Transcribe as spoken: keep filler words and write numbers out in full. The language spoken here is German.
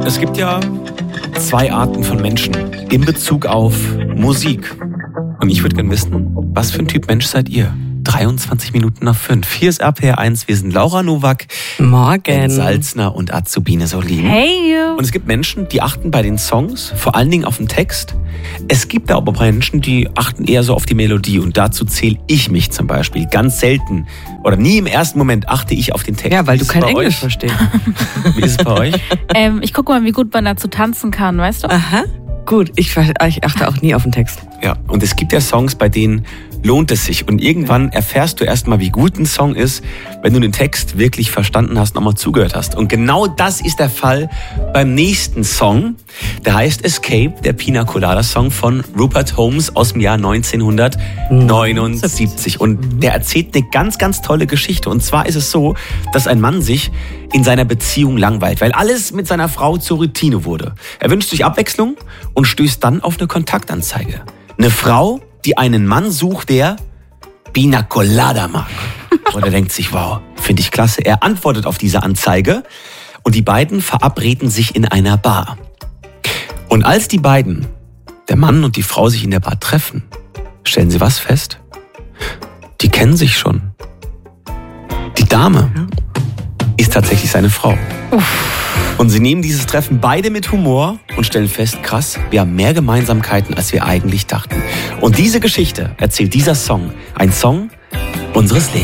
Es gibt ja zwei Arten von Menschen in Bezug auf Musik. Und ich würde gerne wissen, was für ein Typ Mensch seid ihr? dreiundzwanzig Minuten nach fünf. Hier ist R P R eins. Wir sind Laura Nowak, Morgen. Ben Salzner und Azubine Solin. Hey you. Und es gibt Menschen, die achten bei den Songs vor allen Dingen auf den Text. Es gibt aber Menschen, die achten eher so auf die Melodie. Und dazu zähle ich mich zum Beispiel ganz selten. Oder nie im ersten Moment achte ich auf den Text. Ja, weil du kein Englisch euch? verstehst. Wie ist es bei euch? Ähm, ich gucke mal, wie gut man dazu tanzen kann, weißt du? Aha. Gut, ich, ich achte auch nie auf den Text. Ja, und es gibt ja Songs, bei denen lohnt es sich. Und irgendwann erfährst du erstmal, wie gut ein Song ist, wenn du den Text wirklich verstanden hast, nochmal zugehört hast. Und genau das ist der Fall beim nächsten Song. Der heißt Escape, der Pina Colada Song von Rupert Holmes aus dem Jahr neunzehnhundertneunundsiebzig. Und der erzählt eine ganz, ganz tolle Geschichte. Und zwar ist es so, dass ein Mann sich in seiner Beziehung langweilt, weil alles mit seiner Frau zur Routine wurde. Er wünscht sich Abwechslung und stößt dann auf eine Kontaktanzeige. Eine Frau, die einen Mann sucht, der Pina Colada mag. Und er denkt sich, wow, finde ich klasse. Er antwortet auf diese Anzeige und die beiden verabreden sich in einer Bar. Und als die beiden, der Mann und die Frau, sich in der Bar treffen, stellen sie was fest? Die kennen sich schon. Die Dame ist tatsächlich seine Frau. Uff. Und sie nehmen dieses Treffen beide mit Humor und stellen fest, krass, wir haben mehr Gemeinsamkeiten, als wir eigentlich dachten. Und diese Geschichte erzählt dieser Song, ein Song unseres Lebens.